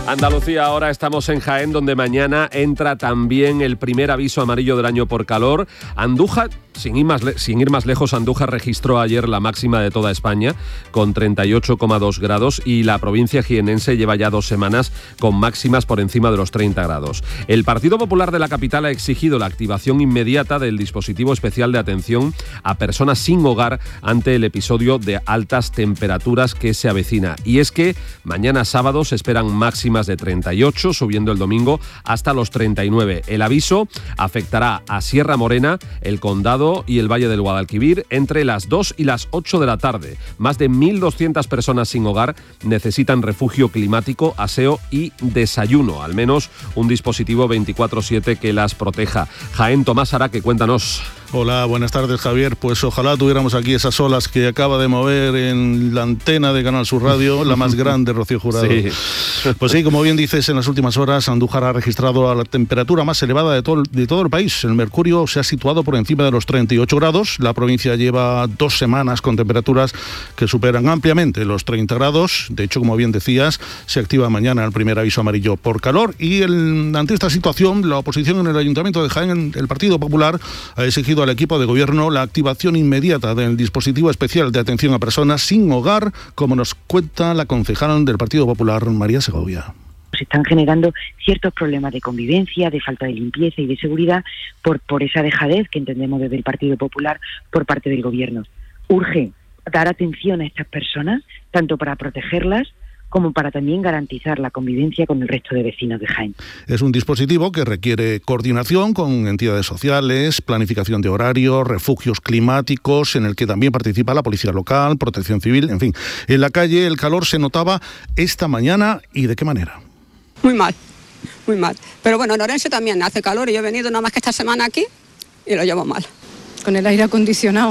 Andalucía, ahora estamos en Jaén, donde mañana entra también el primer aviso amarillo del año por calor. Andújar, sin ir más lejos, Andújar registró ayer la máxima de toda España, con 38,2 grados, y la provincia jienense lleva ya 2 semanas con máximas por encima de los 30 grados. El Partido Popular de la capital ha exigido la activación inmediata del dispositivo especial de atención a personas sin hogar ante el episodio de altas temperaturas que se avecina. Y es que mañana sábado se esperan máximas de 38, subiendo el domingo hasta los 39. El aviso afectará a Sierra Morena, el Condado y el Valle del Guadalquivir entre las 2 y las 8 de la tarde. Más de 1.200 personas sin hogar necesitan refugio climático, aseo y desayuno. Al menos un dispositivo 24/7 que las proteja. Jaén, Tomás Araque, cuéntanos. Hola, buenas tardes, Javier. Pues ojalá tuviéramos aquí esas olas que acaba de mover en la antena de Canal Sur Radio, la más grande, Rocío Jurado. Sí. Pues sí, como bien dices, en las últimas horas Andújar ha registrado la temperatura más elevada de todo el país. El mercurio se ha situado por encima de los 38 grados. La provincia lleva 2 semanas con temperaturas que superan ampliamente los 30 grados. De hecho, como bien decías, se activa mañana el primer aviso amarillo por calor. Y ante esta situación, la oposición en el Ayuntamiento de Jaén, el Partido Popular, ha exigido al equipo de gobierno la activación inmediata del dispositivo especial de atención a personas sin hogar, como nos cuenta la concejala del Partido Popular, María Segovia. Se están generando ciertos problemas de convivencia, de falta de limpieza y de seguridad por esa dejadez que entendemos desde el Partido Popular por parte del gobierno. Urge dar atención a estas personas, tanto para protegerlas como para también garantizar la convivencia con el resto de vecinos de Jaén. Es un dispositivo que requiere coordinación con entidades sociales, planificación de horarios, refugios climáticos, en el que también participa la Policía Local, Protección Civil, en fin. En la calle el calor se notaba esta mañana, ¿y de qué manera? Muy mal, muy mal. Pero bueno, en Orense también hace calor y yo he venido nada más que esta semana aquí y lo llevo mal. Con el aire acondicionado,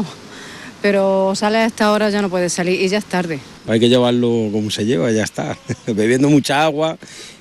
pero sale a esta hora, ya no puede salir y ya es tarde. Hay que llevarlo como se lleva, ya está. Bebiendo mucha agua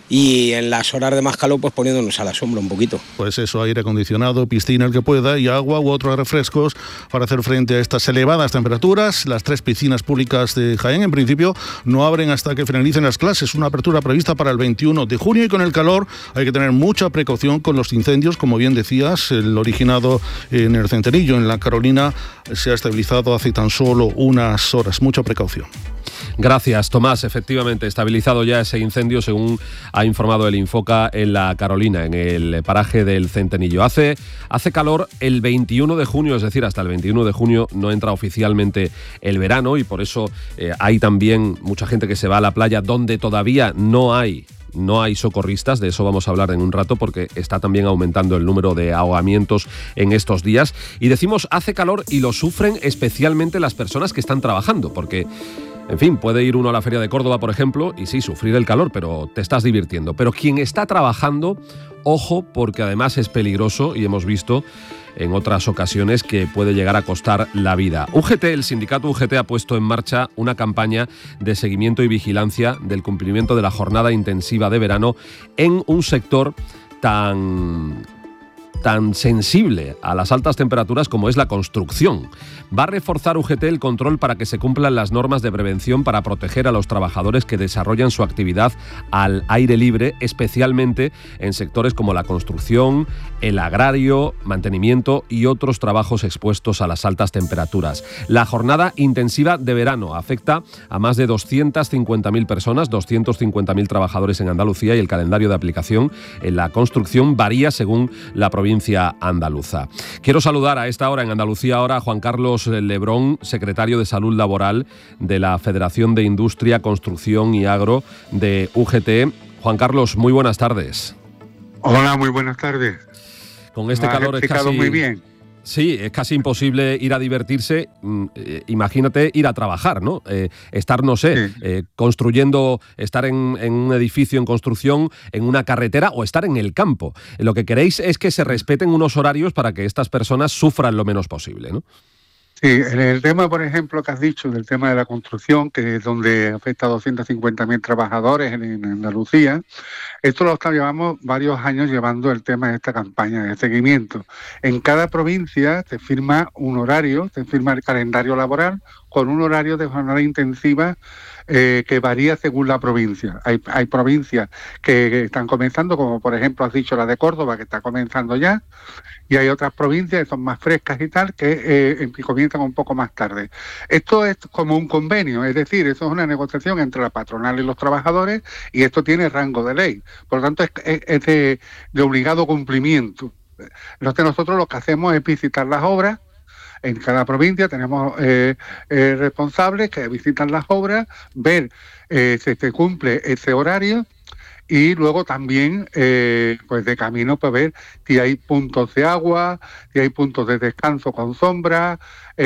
y en las horas de más calor pues poniéndonos a la sombra un poquito. Pues eso, aire acondicionado, piscina el que pueda y agua u otros refrescos para hacer frente a estas elevadas temperaturas. Las 3 piscinas públicas de Jaén en principio no abren hasta que finalicen las clases, una apertura prevista para el 21 de junio y con el calor hay que tener mucha precaución con los incendios, como bien decías, el originado en el Centenillo, en la Carolina, se ha estabilizado hace tan solo unas horas. Mucha precaución. Gracias, Tomás. Efectivamente, estabilizado ya ese incendio, según ha informado el Infoca en la Carolina, en el paraje del Centenillo. Hace calor el 21 de junio, es decir, hasta el 21 de junio no entra oficialmente el verano y por eso hay también mucha gente que se va a la playa donde todavía no hay socorristas. De eso vamos a hablar en un rato porque está también aumentando el número de ahogamientos en estos días. Y decimos hace calor y lo sufren especialmente las personas que están trabajando, porque en fin, puede ir uno a la Feria de Córdoba, por ejemplo, y sí, sufrir el calor, pero te estás divirtiendo. Pero quien está trabajando, ojo, porque además es peligroso y hemos visto en otras ocasiones que puede llegar a costar la vida. El sindicato UGT ha puesto en marcha una campaña de seguimiento y vigilancia del cumplimiento de la jornada intensiva de verano en un sector tan sensible a las altas temperaturas como es la construcción. Va a reforzar UGT el control para que se cumplan las normas de prevención para proteger a los trabajadores que desarrollan su actividad al aire libre, especialmente en sectores como la construcción, el agrario, mantenimiento y otros trabajos expuestos a las altas temperaturas. La jornada intensiva de verano afecta a más de 250.000 personas, 250.000 trabajadores en Andalucía, y el calendario de aplicación en la construcción varía según la provincia andaluza. Quiero saludar a esta hora en Andalucía ahora a Juan Carlos Lebrón, secretario de Salud Laboral de la Federación de Industria, Construcción y Agro de UGT. Juan Carlos, muy buenas tardes. Hola, muy buenas tardes. Con este calor es casi muy bien. Sí, es casi imposible ir a divertirse. Imagínate ir a trabajar, ¿no? Estar, no sé, construyendo, estar en un edificio en construcción, en una carretera o estar en el campo. Lo que queréis es que se respeten unos horarios para que estas personas sufran lo menos posible, ¿no? Sí, en el tema, por ejemplo, que has dicho, del tema de la construcción, que es donde afecta a 250.000 trabajadores en Andalucía, esto lo llevamos varios años llevando el tema de esta campaña de seguimiento. En cada provincia te firma un horario, te firma el calendario laboral con un horario de jornada intensiva que varía según la provincia. Hay provincias que están comenzando, como por ejemplo has dicho la de Córdoba, que está comenzando ya, y hay otras provincias que son más frescas y tal, que comienzan un poco más tarde. Esto es como un convenio, es decir, eso es una negociación entre la patronal y los trabajadores, y esto tiene rango de ley. Por lo tanto, es de obligado cumplimiento. Nosotros lo que hacemos es visitar las obras. En cada provincia tenemos responsables que visitan las obras, ver si se cumple ese horario, y luego también, pues de camino, pues ver si hay puntos de agua, si hay puntos de descanso con sombra,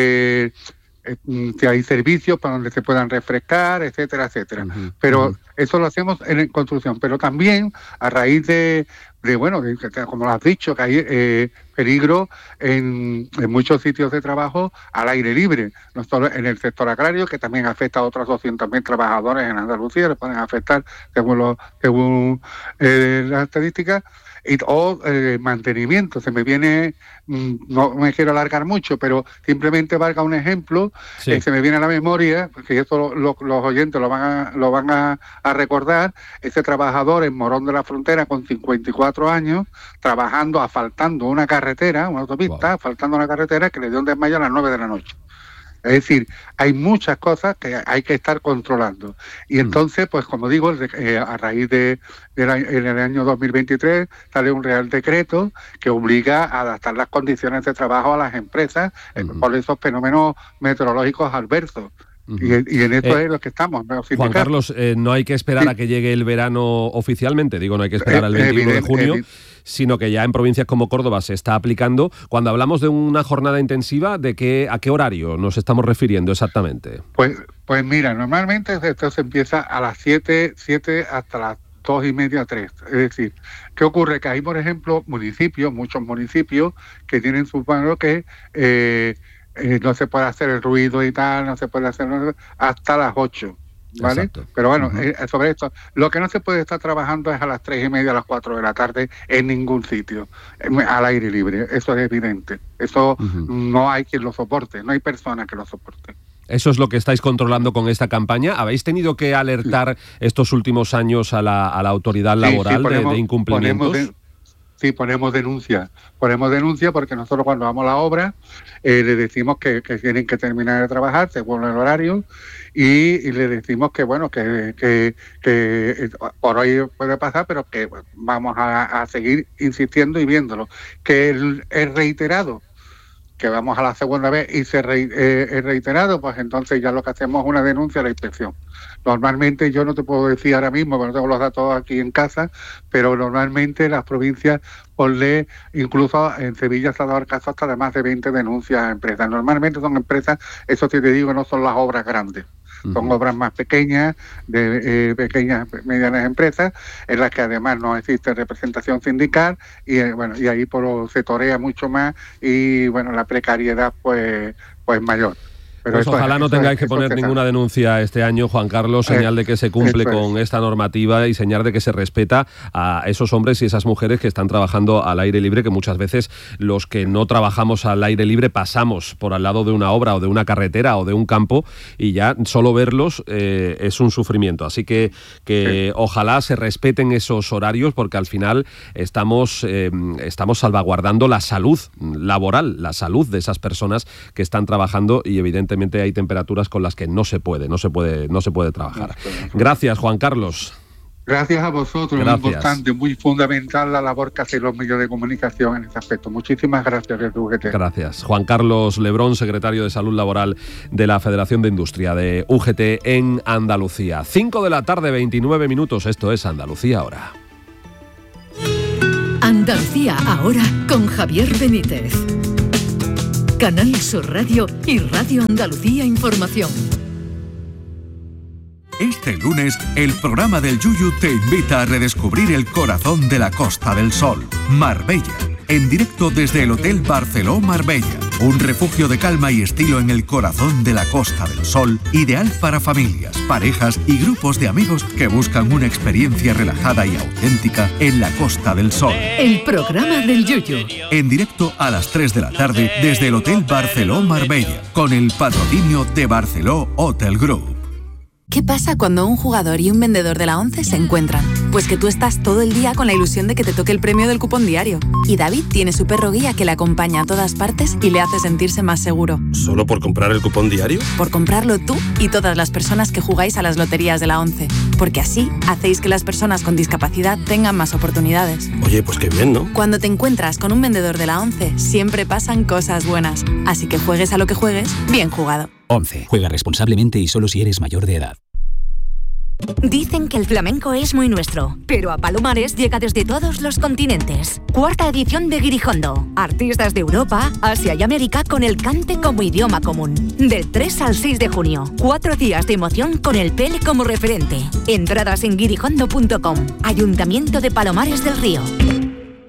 si hay servicios para donde se puedan refrescar, etcétera, etcétera. Pero eso lo hacemos en construcción. Pero también a raíz de como lo has dicho, que hay peligro en muchos sitios de trabajo al aire libre, no solo en el sector agrario, que también afecta a otros 200.000 trabajadores en Andalucía, le pueden afectar según las estadísticas, o mantenimiento. Se me viene, no me quiero alargar mucho, pero simplemente valga un ejemplo. Se me viene a la memoria, porque esto los oyentes lo van a recordar, ese trabajador en Morón de la Frontera con 54 años, trabajando, asfaltando una carretera, una autopista, asfaltando una carretera, que le dio un desmayo a las 9 de la noche. Es decir, hay muchas cosas que hay que estar controlando. Y entonces, pues como digo, a raíz en el año 2023 sale un Real Decreto que obliga a adaptar las condiciones de trabajo a las empresas por esos fenómenos meteorológicos adversos. Y en esto es lo que estamos. Juan Carlos, no hay que esperar a que llegue el verano oficialmente, no hay que esperar al 21 de junio, sino que ya en provincias como Córdoba se está aplicando. Cuando hablamos de una jornada intensiva, ¿a qué horario nos estamos refiriendo exactamente? Pues mira, normalmente esto se empieza a las 7 hasta las 2:30, 3. Es decir, ¿qué ocurre? Que hay, por ejemplo, muchos municipios que tienen su plano que no se puede hacer el ruido y tal, no se puede hacer hasta las 8, ¿vale? Exacto. Pero bueno, sobre esto, lo que no se puede estar trabajando es a las 3:30, a las 4 de la tarde en ningún sitio, al aire libre, eso es evidente. Eso no hay quien lo soporte, no hay persona que lo soporte. Eso es lo que estáis controlando con esta campaña. ¿Habéis tenido que alertar estos últimos años a la autoridad laboral de incumplimientos? Sí, ponemos denuncia porque nosotros cuando vamos a la obra le decimos que tienen que terminar de trabajar según el horario y le decimos que bueno, que por hoy puede pasar, pero que vamos a seguir insistiendo y viéndolo. Que es reiterado, que vamos a la segunda vez y es reiterado, pues entonces ya lo que hacemos es una denuncia a la inspección. Normalmente, yo no te puedo decir ahora mismo, porque no tengo los datos aquí en casa, pero normalmente las provincias, incluso en Sevilla se ha dado el caso hasta de más de 20 denuncias a empresas. Normalmente son empresas, eso sí te digo, no son las obras grandes. Son obras más pequeñas, de pequeñas, medianas empresas, en las que además no existe representación sindical y ahí se torea mucho más y bueno, la precariedad pues mayor. Pero pues ojalá no tengáis que poner ninguna denuncia este año, Juan Carlos, señal de que se cumple con esta normativa y señal de que se respeta a esos hombres y esas mujeres que están trabajando al aire libre, que muchas veces los que no trabajamos al aire libre pasamos por al lado de una obra o de una carretera o de un campo y ya solo verlos es un sufrimiento. Así que ojalá se respeten esos horarios, porque al final estamos salvaguardando la salud laboral, la salud de esas personas que están trabajando, y evidentemente hay temperaturas con las que no se puede trabajar. Gracias, Juan Carlos. Gracias a vosotros. Gracias. Muy importante, muy fundamental la labor que hacen los medios de comunicación en este aspecto. Muchísimas gracias, desde UGT. Gracias. Juan Carlos Lebrón, secretario de Salud Laboral de la Federación de Industria de UGT en Andalucía. 5 de la tarde, 29 minutos. Esto es Andalucía Ahora. Andalucía Ahora con Javier Benítez. Canal Sur Radio y Radio Andalucía Información. Este lunes, el programa del Yuyu te invita a redescubrir el corazón de la Costa del Sol, Marbella, en directo desde el Hotel Barceló Marbella, un refugio de calma y estilo en el corazón de la Costa del Sol, ideal para familias, parejas y grupos de amigos que buscan una experiencia relajada y auténtica en la Costa del Sol. El programa del Yuyu. En directo a las 3 de la tarde desde el Hotel Barceló Marbella, con el patrocinio de Barceló Hotel Group. ¿Qué pasa cuando un jugador y un vendedor de la ONCE se encuentran? Pues que tú estás todo el día con la ilusión de que te toque el premio del cupón diario. Y David tiene su perro guía que le acompaña a todas partes y le hace sentirse más seguro. ¿Solo por comprar el cupón diario? Por comprarlo tú y todas las personas que jugáis a las loterías de la ONCE. Porque así hacéis que las personas con discapacidad tengan más oportunidades. Oye, pues qué bien, ¿no? Cuando te encuentras con un vendedor de la ONCE, siempre pasan cosas buenas. Así que juegues a lo que juegues, bien jugado. ONCE. Juega responsablemente y solo si eres mayor de edad. Dicen que el flamenco es muy nuestro, pero a Palomares llega desde todos los continentes. 4ª edición de Guirijondo. Artistas de Europa, Asia y América con el cante como idioma común. Del 3 al 6 de junio. 4 días de emoción con el Pele como referente. Entradas en guirijondo.com. Ayuntamiento de Palomares del Río.